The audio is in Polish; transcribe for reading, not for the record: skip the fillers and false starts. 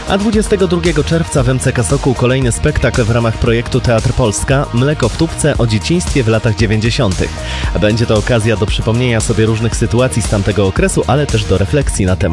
A 22 czerwca w MCK Sokół kolejny spektakl w ramach projektu Teatr Polska Mleko w tubce o dzieciństwie w latach 90. Będzie to okazja do przypomnienia sobie różnych sytuacji z tamtego okresu, ale też do refleksji na temat